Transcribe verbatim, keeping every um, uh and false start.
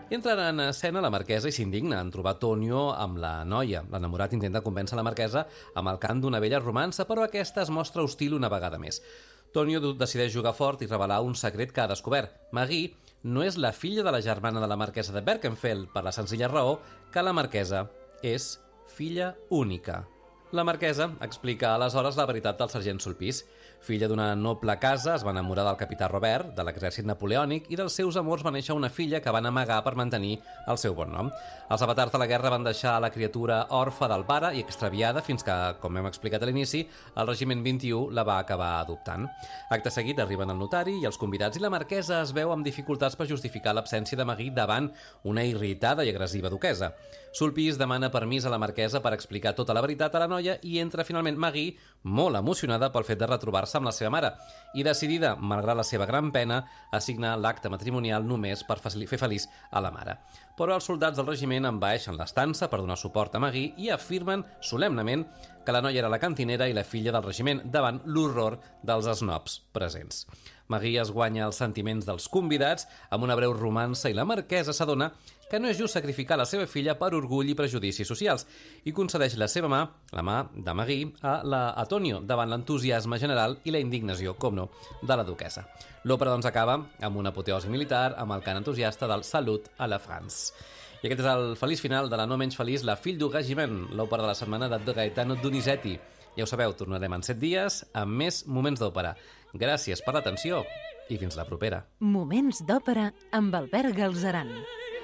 Entren en escena la marquesa i s'indigna en trobar Tonio amb la noia. L'enamorat intenta convèncer la marquesa amb el cant d'una vella romança, però aquesta es mostra hostil una vegada més. Tonio decideix jugar fort i revelar un secret que ha descobert. Marie no és la filla de la germana de la marquesa de Berkenfeld, per la senzilla raó que la marquesa és filla única. La marquesa explica aleshores la veritat del sergent Sulpice. Filla d'una noble casa, es va enamorar del capità Robert, de l'exèrcit napoleònic, i dels seus amors va néixer una filla que van amagar per mantenir el seu bon nom. Els avatars de la guerra van deixar la criatura orfa del pare i extraviada fins que, com hem explicat a l'inici, el regiment vint-i-u la va acabar adoptant. Acte seguit arriben el notari i els convidats i la marquesa es veu amb dificultats per justificar l'absència de Marie davant una irritada i agressiva duquesa. Sulpice demana permís a la marquesa per explicar tota la veritat a la noia i entra finalment Marie, molt emocionada pel fet de retrobar-se amb la seva mare i decidida, malgrat la seva gran pena, a signar l'acte matrimonial només per fer feliç a la mare. Però els soldats del regiment envaeixen l'estança per donar suport a Marie i afirmen solemnement que la noia era la cantinera i la filla del regiment davant l'horror dels snobs presents. Marie es guanya els sentiments dels convidats amb una breu romança i la marquesa s'adona que no és just sacrificar la seva filla per orgull i prejudicis socials i concedeix la seva mà, la mà de Marie, a la Antonio davant l'entusiasme general i la indignació, com no, de la duquesa. L'òpera doncs acaba amb una apoteosi militar amb el cant entusiasta del Salut a la France. I aquest és el feliç final de la no menys feliç La Fille du Régiment, l'òpera de la setmana de Gaetano Donizetti. Ja ho sabeu, tornarem en set dies amb més Moments d'Òpera. Gràcies per l'atenció i fins la propera. Moments d'Òpera amb Albert Galzeran.